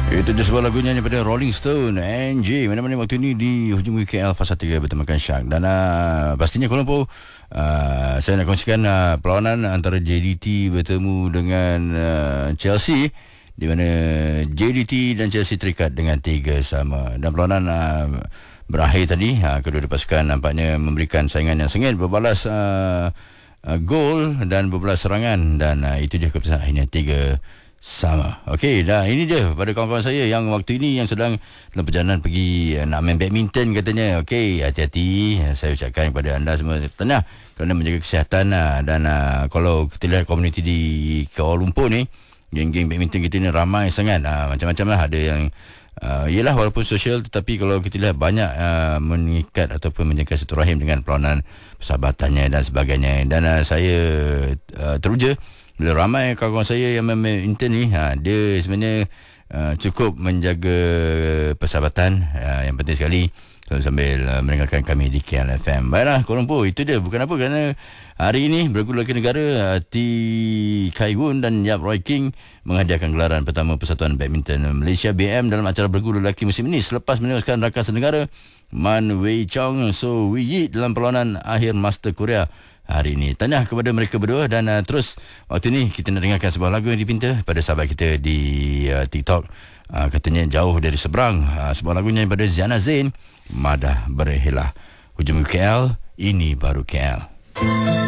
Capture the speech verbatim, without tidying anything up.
Itu dia sebuah lagunya daripada Rolling Stone, N J. Mana-mana waktu ini di hujung K L Fasa tiga bertemakan Syak. Dan uh, pastinya Kuala Lumpur, uh, saya nak kongsikan uh, perlawanan antara J D T bertemu dengan uh, Chelsea, di mana J D T dan Chelsea terikat dengan tiga sama. Dan perlawanan uh, berakhir tadi, uh, kedua-dua pasukan nampaknya memberikan saingan yang sengit, berbalas uh, uh, gol dan berbalas serangan. Dan uh, itu dia keputusan akhirnya tiga sama. Okey, dah ini dia pada kawan-kawan saya yang waktu ini yang sedang dalam perjalanan pergi uh, nak main badminton katanya. Okey, hati-hati. Saya ucapkan kepada anda semua tenang kerana menjaga kesihatan uh, dan uh, kalau kita lihat komuniti di Kuala Lumpur ni, geng-geng badminton kita ni ramai sangat. Uh, macam-macam lah, ada yang uh, yelah walaupun sosial, tetapi kalau kita lihat banyak uh, mengikat ataupun menjaga silaturahim dengan perlawanan persahabatannya dan sebagainya. Dan uh, saya uh, teruja bila ramai kawan-kawan saya yang main badminton ni, ha, dia sebenarnya uh, cukup menjaga persahabatan, uh, yang penting sekali sambil uh, mendengarkan kami di K L F M. Baiklah, Kuala Lumpur, itu dia. Bukan apa, kerana hari ini bergula ke negara, uh, T Kai Wun dan Yap Roy King menghadiahkan gelaran pertama Persatuan Badminton Malaysia B M dalam acara bergula lelaki musim ini selepas menewaskan rakan senegara Man Wei Chong So Wei Yi dalam perlawanan akhir Master Korea hari ini. Tanya kepada mereka berdua. Dan uh, terus waktu ni kita nak dengarkan sebuah lagu yang dipinta pada sahabat kita di uh, TikTok, uh, katanya Jauh Dari Seberang. uh, Sebuah lagunya daripada Ziana Zain, Madah Berhelah. Hujung K L, ini baru K L.